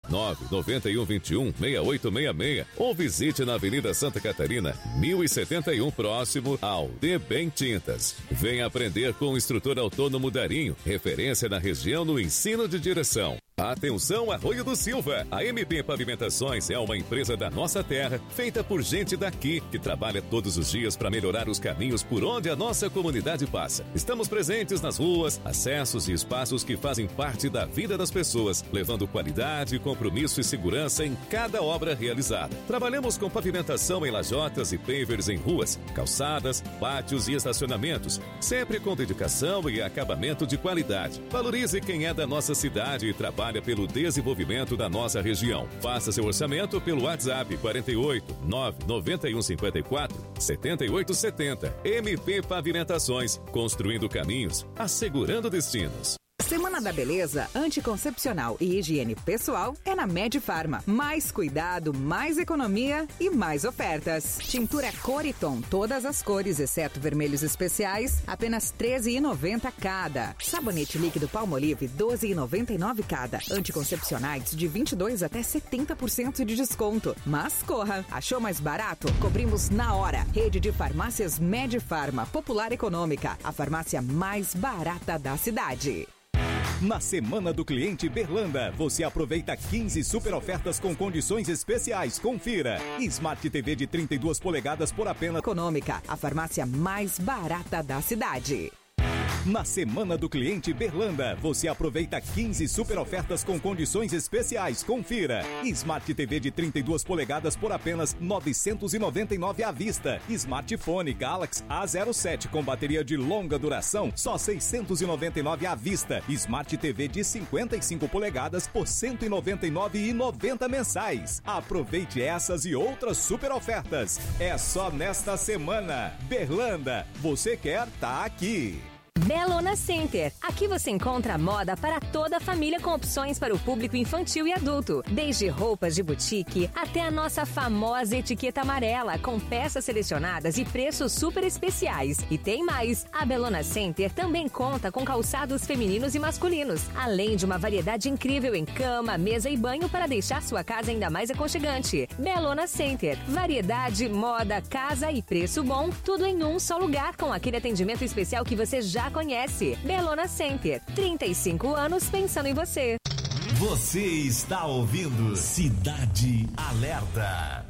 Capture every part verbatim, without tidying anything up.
nove nove um dois um seis oito seis seis ou visite na Avenida Santa Catarina, mil e setenta e um, próximo ao De Bem Tintas. Venha aprender com o instrutor autônomo Darinho, referência na região no ensino de direção. Atenção, Arroio do Silva! A M P Pavimentações é uma empresa da nossa terra, feita por gente daqui, que trabalha todos os dias para melhorar os caminhos por onde a nossa comunidade passa. Estamos presentes nas ruas, acessos e espaços que fazem parte da vida das pessoas, levando qualidade, compromisso e segurança em cada obra realizada. Trabalhamos com pavimentação em lajotas e pavers em ruas, calçadas, pátios e estacionamentos, sempre com dedicação e acabamento de qualidade. Valorize quem é da nossa cidade e trabalha pelo desenvolvimento da nossa região. Faça seu orçamento pelo WhatsApp quarenta e oito, nove nove um cinco quatro, sete oito sete zero. M P Pavimentações, construindo caminhos, assegurando destinos. Semana da Beleza, anticoncepcional e higiene pessoal é na Medifarma. Mais cuidado, mais economia e mais ofertas. Tintura Coriton, todas as cores, exceto vermelhos especiais, apenas treze reais e noventa centavos cada. Sabonete líquido Palmolive, doze reais e noventa e nove centavos cada. Anticoncepcionais de vinte e dois até setenta por cento de desconto. Mas corra, achou mais barato? Cobrimos na hora. Rede de farmácias Medifarma, popular econômica, a farmácia mais barata da cidade. Na Semana do Cliente Berlanda, você aproveita quinze super ofertas com condições especiais. Confira. Smart T V de trinta e duas polegadas por apenas... Econômica, a farmácia mais barata da cidade. Na Semana do Cliente Berlanda, você aproveita quinze super ofertas com condições especiais. Confira. Smart T V de trinta e duas polegadas por apenas novecentos e noventa e nove reais à vista. Smartphone Galaxy A zero sete com bateria de longa duração, só seiscentos e noventa e nove reais à vista. Smart T V de cinquenta e cinco polegadas por cento e noventa e nove reais e noventa centavos mensais. Aproveite essas e outras super ofertas. É só nesta semana. Berlanda, você quer tá aqui. Bellona Center. Aqui você encontra moda para toda a família com opções para o público infantil e adulto. Desde roupas de boutique até a nossa famosa etiqueta amarela com peças selecionadas e preços super especiais. E tem mais. A Bellona Center também conta com calçados femininos e masculinos, além de uma variedade incrível em cama, mesa e banho para deixar sua casa ainda mais aconchegante. Bellona Center. Variedade, moda, casa e preço bom, tudo em um só lugar com aquele atendimento especial que você já conhece. Bellona Center, trinta e cinco anos pensando em você. Você está ouvindo Cidade Alerta.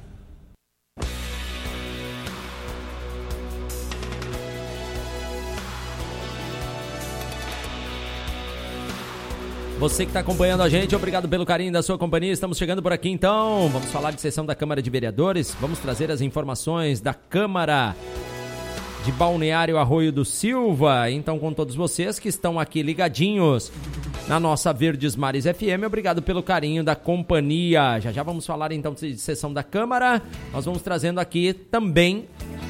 Você que está acompanhando a gente, obrigado pelo carinho da sua companhia. Estamos chegando por aqui então. Vamos falar de sessão da Câmara de Vereadores. Vamos trazer as informações da Câmara de Balneário Arroio do Silva. Então, com todos vocês que estão aqui ligadinhos na nossa Verdes Mares F M, obrigado pelo carinho da companhia. Já já vamos falar então de sessão da Câmara. Nós vamos trazendo aqui também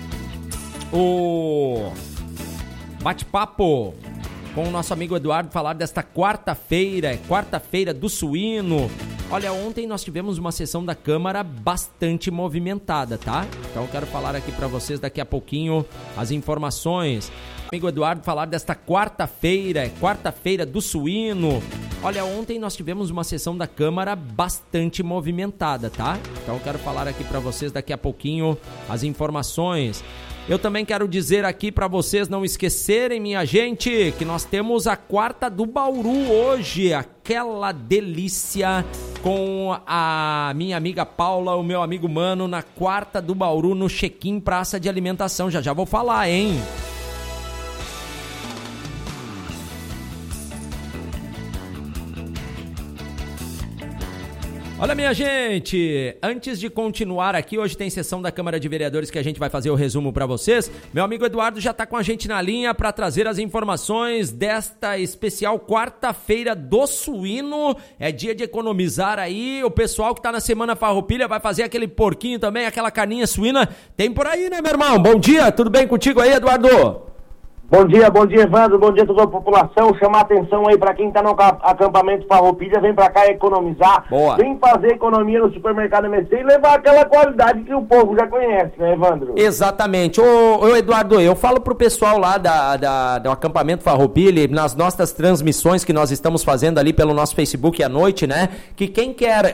o bate-papo com o nosso amigo Eduardo, falar desta quarta-feira, quarta-feira do suíno. Olha, ontem nós tivemos uma sessão da Câmara bastante movimentada, tá? Então eu quero falar aqui para vocês daqui a pouquinho as informações. Amigo Eduardo, falar desta quarta-feira, quarta-feira do suíno. Olha, ontem nós tivemos uma sessão da Câmara bastante movimentada, tá? Então eu quero falar aqui para vocês daqui a pouquinho as informações. Eu também quero dizer aqui para vocês não esquecerem, minha gente, que nós temos a quarta do Bauru hoje, aquela delícia com a minha amiga Paula, o meu amigo Mano, na quarta do Bauru, no Check-in Praça de Alimentação. Já já vou falar, hein? Olha, minha gente, antes de continuar aqui, hoje tem sessão da Câmara de Vereadores que a gente vai fazer o resumo para vocês. Meu amigo Eduardo já está com a gente na linha para trazer as informações desta especial quarta-feira do suíno. É dia de economizar aí. O pessoal que está na Semana Farroupilha vai fazer aquele porquinho também, aquela carninha suína. Tem por aí, né, meu irmão? Bom dia, tudo bem contigo aí, Eduardo? Bom dia, bom dia, Evandro, bom dia a toda a população. Chamar atenção aí para quem está no acampamento Farroupilha, vem para cá economizar. Boa. Vem fazer economia no supermercado M C e levar aquela qualidade que o povo já conhece, né, Evandro? Exatamente. Ô, ô Eduardo, eu falo pro pessoal lá da, da, do acampamento Farroupilha, nas nossas transmissões que nós estamos fazendo ali pelo nosso Facebook à noite, né, que quem quer